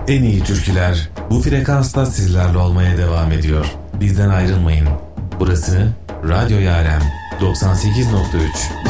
En iyi türküler bu frekansta sizlerle olmaya devam ediyor. Bizden ayrılmayın. Burası Radyo Yaren 98.3.